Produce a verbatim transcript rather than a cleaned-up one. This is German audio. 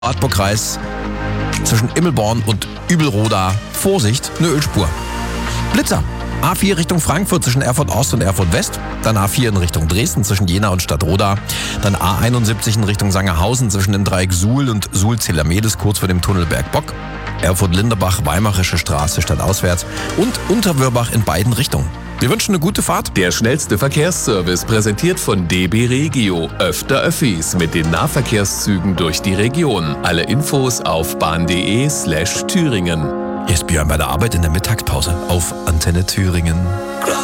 Wartburg-Kreis zwischen Immelborn und Übelroda. Vorsicht, eine Ölspur. Blitzer. A vier Richtung Frankfurt zwischen Erfurt Ost und Erfurt West. Dann A vier in Richtung Dresden zwischen Jena und Stadtroda. Dann A einundsiebzig in Richtung Sangerhausen zwischen dem Dreieck Suhl und Suhl-Zelamedes kurz vor dem Tunnel Bergbock. Erfurt-Linderbach, Weimarische Straße stadtauswärts. Und Unterwörbach in beiden Richtungen. Wir wünschen eine gute Fahrt. Der schnellste Verkehrsservice präsentiert von D B Regio. Öfter Öffis mit den Nahverkehrszügen durch die Region. Alle Infos auf bahn.de slash Thüringen. Hier ist Björn bei der Arbeit in der Mittagspause auf Antenne Thüringen.